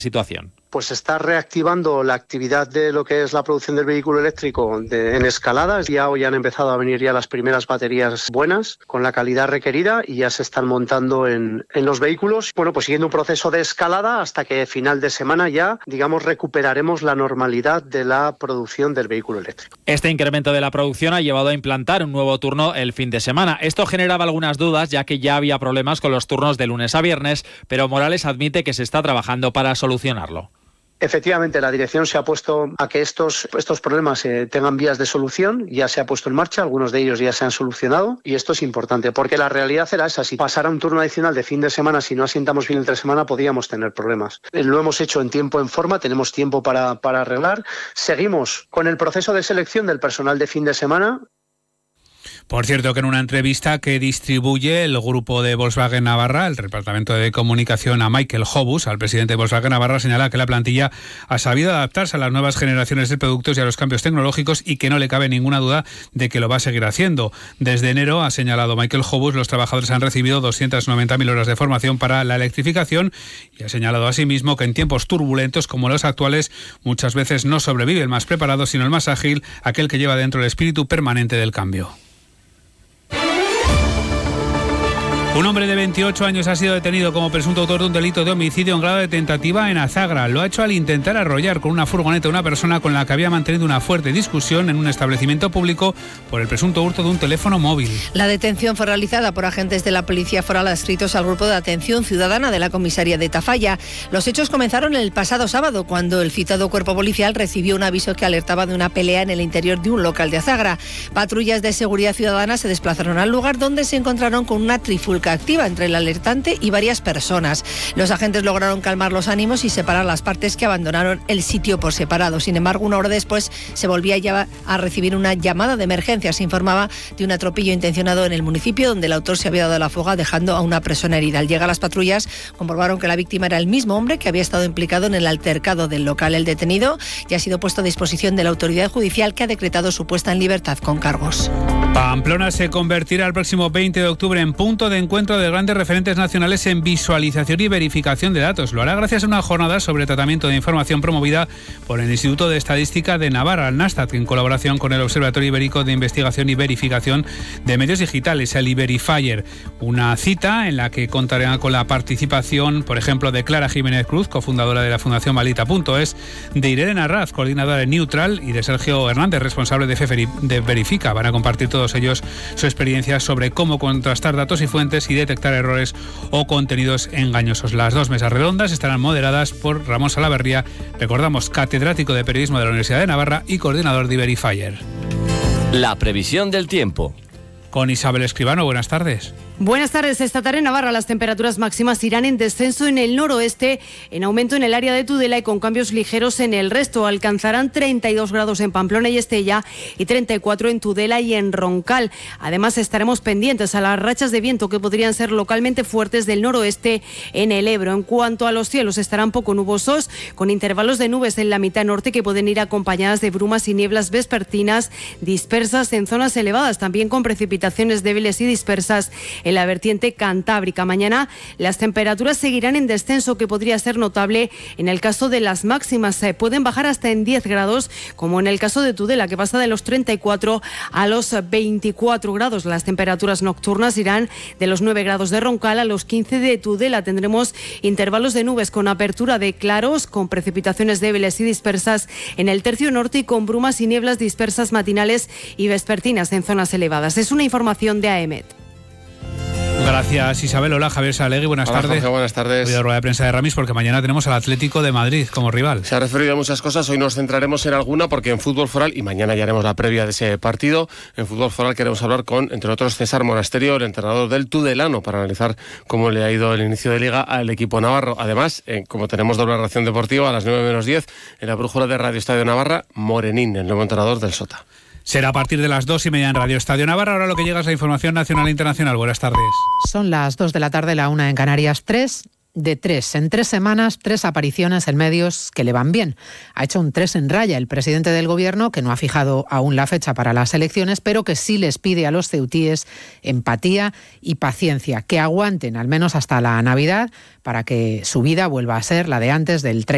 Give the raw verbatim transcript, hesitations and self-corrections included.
situación. Pues se está reactivando la actividad de lo que es la producción del vehículo eléctrico de, en escalada. Ya hoy han empezado a venir ya las primeras baterías buenas, con la calidad requerida, y ya se están montando en, en los vehículos. Bueno, pues siguiendo un proceso de escalada hasta que final de semana ya, digamos, recuperaremos la normalidad de la producción del vehículo eléctrico. Este incremento de la producción ha llevado a implantar un nuevo turno el fin de semana. Esto generaba algunas dudas, ya que ya había problemas con los turnos de lunes a viernes, pero Morales admite que se está trabajando para solucionarlo. Efectivamente, la dirección se ha puesto a que estos, estos problemas eh, tengan vías de solución, ya se ha puesto en marcha, algunos de ellos ya se han solucionado, y esto es importante porque la realidad era esa: si pasara un turno adicional de fin de semana, si no asientamos bien entre semana, podíamos tener problemas. Lo hemos hecho en tiempo, en forma, tenemos tiempo para, para arreglar. Seguimos con el proceso de selección del personal de fin de semana. Por cierto, que en una entrevista que distribuye el grupo de Volkswagen Navarra, el departamento de comunicación, a Michael Hobbs, al presidente de Volkswagen Navarra, señala que la plantilla ha sabido adaptarse a las nuevas generaciones de productos y a los cambios tecnológicos, y que no le cabe ninguna duda de que lo va a seguir haciendo. Desde enero, ha señalado Michael Hobbs, los trabajadores han recibido doscientas noventa mil horas de formación para la electrificación, y ha señalado asimismo que en tiempos turbulentos como los actuales muchas veces no sobrevive el más preparado, sino el más ágil, aquel que lleva dentro el espíritu permanente del cambio. Un hombre de veintiocho años ha sido detenido como presunto autor de un delito de homicidio en grado de tentativa en Azagra. Lo ha hecho al intentar arrollar con una furgoneta a una persona con la que había mantenido una fuerte discusión en un establecimiento público por el presunto hurto de un teléfono móvil. La detención fue realizada por agentes de la Policía Foral adscritos al Grupo de Atención Ciudadana de la Comisaría de Tafalla. Los hechos comenzaron el pasado sábado, cuando el citado cuerpo policial recibió un aviso que alertaba de una pelea en el interior de un local de Azagra. Patrullas de seguridad ciudadana se desplazaron al lugar, donde se encontraron con una trifulca activa entre el alertante y varias personas. Los agentes lograron calmar los ánimos y separar las partes, que abandonaron el sitio por separado. Sin embargo, una hora después se volvía ya a recibir una llamada de emergencia. Se informaba de un atropello intencionado en el municipio, donde el autor se había dado la fuga, dejando a una persona herida. Al llegar las patrullas, comprobaron que la víctima era el mismo hombre que había estado implicado en el altercado del local. El detenido ya ha sido puesto a disposición de la autoridad judicial, que ha decretado su puesta en libertad con cargos. Pamplona se convertirá el próximo veinte de octubre en punto de encuentro de grandes referentes nacionales en visualización y verificación de datos. Lo hará gracias a una jornada sobre tratamiento de información promovida por el Instituto de Estadística de Navarra, el Nastat, en colaboración con el Observatorio Ibérico de Investigación y Verificación de Medios Digitales, el Iberifier. Una cita en la que contará con la participación, por ejemplo, de Clara Jiménez Cruz, cofundadora de la Fundación Malita punto es, de Irene Narraz, coordinadora de Neutral, y de Sergio Hernández, responsable de, Feferi, de Verifica. Van a compartir todos ellos su experiencia sobre cómo contrastar datos y fuentes y detectar errores o contenidos engañosos. Las dos mesas redondas estarán moderadas por Ramón Salaverría, recordamos, catedrático de Periodismo de la Universidad de Navarra y coordinador de Iberifier. La previsión del tiempo. Con Isabel Escribano, buenas tardes. Buenas tardes. Esta tarde en Navarra las temperaturas máximas irán en descenso en el noroeste, en aumento en el área de Tudela y con cambios ligeros en el resto. Alcanzarán treinta y dos grados en Pamplona y Estella y treinta y cuatro en Tudela y en Roncal. Además, estaremos pendientes a las rachas de viento que podrían ser localmente fuertes del noroeste en el Ebro. En cuanto a los cielos, estarán poco nubosos, con intervalos de nubes en la mitad norte que pueden ir acompañadas de brumas y nieblas vespertinas dispersas en zonas elevadas, también con precipitaciones débiles y dispersas en la vertiente cantábrica. Mañana las temperaturas seguirán en descenso, que podría ser notable en el caso de las máximas. Se pueden bajar hasta en diez grados, como en el caso de Tudela, que pasa de los treinta y cuatro a los veinticuatro grados. Las temperaturas nocturnas irán de los nueve grados de Roncal a los quince de Tudela. Tendremos intervalos de nubes con apertura de claros, con precipitaciones débiles y dispersas en el tercio norte y con brumas y nieblas dispersas matinales y vespertinas en zonas elevadas. Es una información de A E M E T. Gracias, Isabel. Hola, Javier Salegui, buenas Hola, tardes. Jorge, buenas tardes. Hoy de rueda de prensa de Ramis, porque mañana tenemos al Atlético de Madrid como rival. Se ha referido a muchas cosas, hoy nos centraremos en alguna, porque en fútbol foral, y mañana ya haremos la previa de ese partido, en fútbol foral queremos hablar con, entre otros, César Monasterio, el entrenador del Tudelano, para analizar cómo le ha ido el inicio de liga al equipo navarro. Además, eh, como tenemos doble ración deportiva, a las nueve menos diez, en la brújula de Radio Estadio Navarra, Morenín, el nuevo entrenador del Sota. Será a partir de las dos y media en Radio Estadio Navarra. Ahora lo que llega es la información nacional e internacional. Buenas tardes. Son las dos de la tarde, la una en Canarias. Tres de tres. En tres semanas, tres apariciones en medios que le van bien. Ha hecho un tres en raya el presidente del Gobierno, que no ha fijado aún la fecha para las elecciones, pero que sí les pide a los ceutíes empatía y paciencia, que aguanten al menos hasta la Navidad para que su vida vuelva a ser la de antes del treinta.